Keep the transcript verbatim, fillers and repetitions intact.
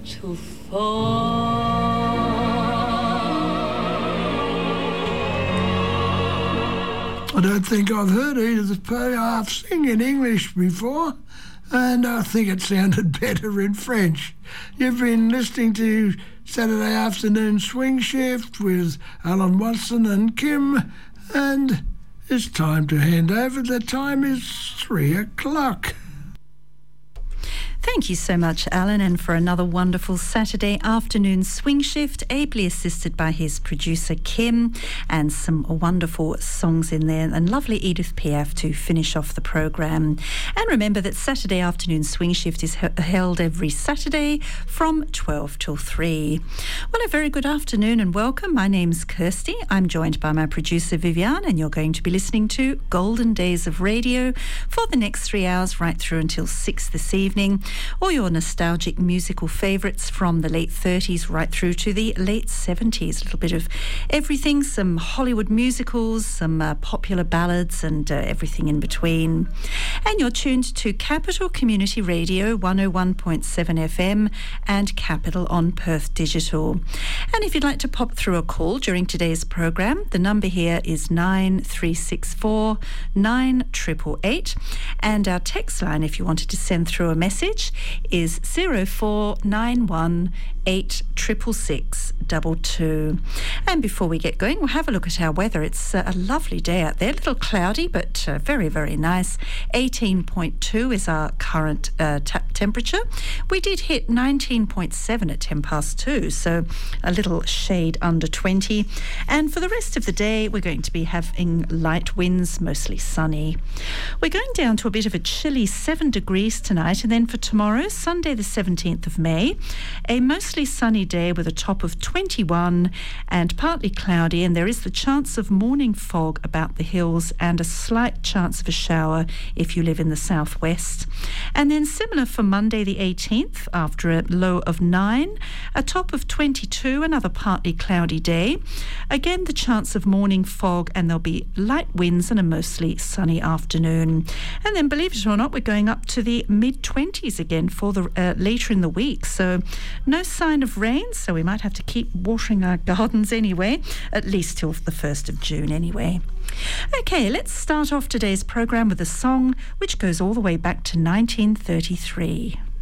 to fall. I don't think I've heard Edith Piaf sing in English before, and I think it sounded better in French. You've been listening to Saturday Afternoon Swing Shift with Alan Watson and Kim, and it's time to hand over. The time is three o'clock. Thank you so much, Alan, and for another wonderful Saturday afternoon swing shift, ably assisted by his producer Kim, and some wonderful songs in there, and lovely Edith Piaf to finish off the programme. And remember that Saturday afternoon swing shift is he- held every Saturday from twelve till three. Well, a very good afternoon and welcome. My name's Kirsty. I'm joined by my producer Viviane, and you're going to be listening to Golden Days of Radio for the next three hours right through until six this evening. All your nostalgic musical favourites from the late thirties right through to the late seventies. A little bit of everything, some Hollywood musicals, some uh, popular ballads, and uh, everything in between. And you're tuned to Capital Community Radio one oh one point seven F M and Capital on Perth Digital. And if you'd like to pop through a call during today's programme, the number here is nine three six four nine eight eight eight, and our text line, if you wanted to send through a message, is zero four nine one eight six six six two two. And before we get going, we'll have a look at our weather. It's uh, a lovely day out there, a little cloudy, but uh, very, very nice. eighteen point two is our current uh, t- temperature. We did hit nineteen point seven at ten past two, so a little shade under twenty. And for the rest of the day, we're going to be having light winds, mostly sunny. We're going down to a bit of a chilly seven degrees tonight, and then for tomorrow, Sunday the seventeenth of May, a mostly sunny day with a top of twenty-one and partly cloudy, and there is the chance of morning fog about the hills and a slight chance of a shower if you live in the southwest. And then similar for Monday the eighteenth, after a low of nine, a top of twenty-two, another partly cloudy day. Again, the chance of morning fog, and there'll be light winds and a mostly sunny afternoon. And then, believe it or not, we're going up to the mid-twenties again for the uh, later in the week. So no sign of rain, so we might have to keep watering our gardens anyway, at least till the first of June anyway. Okay, let's start off today's programme with a song which goes all the way back to nineteen thirty-three.